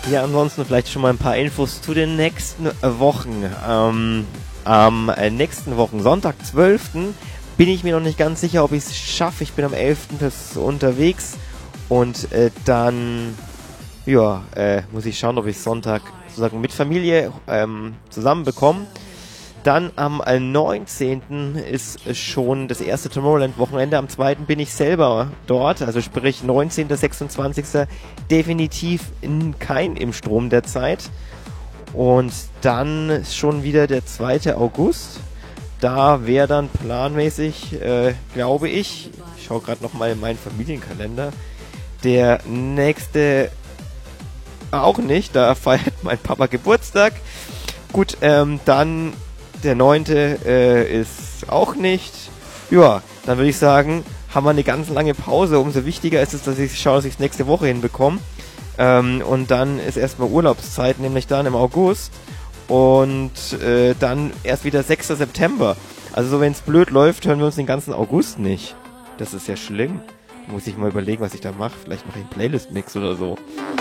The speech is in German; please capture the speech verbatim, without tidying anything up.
Ja, ansonsten vielleicht schon mal ein paar Infos zu den nächsten Wochen. Ähm, am nächsten Wochen, Sonntag, zwölften bin ich mir noch nicht ganz sicher, ob ich es schaffe. Ich bin am elften bis unterwegs und äh, dann ja, äh, muss ich schauen, ob ich Sonntag sozusagen mit Familie ähm, zusammen bekomme. Dann am neunzehnten ist schon das erste Tomorrowland-Wochenende. Am zweiten bin ich selber dort, also sprich neunzehnten, sechsundzwanzigsten definitiv in, kein im Strom der Zeit. Und dann ist schon wieder der zweite August. Da wäre dann planmäßig, äh, glaube ich, ich schaue gerade nochmal in meinen Familienkalender, der nächste auch nicht, da feiert mein Papa Geburtstag. Gut, ähm, dann der neunte Äh, ist auch nicht. Ja, dann würde ich sagen, haben wir eine ganz lange Pause. Umso wichtiger ist es, dass ich schaue, dass ich es nächste Woche hinbekomme. Ähm, und dann ist erstmal Urlaubszeit, nämlich dann im August. Und äh, dann erst wieder sechster September. Also so, wenn es blöd läuft, hören wir uns den ganzen August nicht. Das ist ja schlimm. Muss ich mal überlegen, was ich da mache. Vielleicht mache ich einen Playlist-Mix oder so.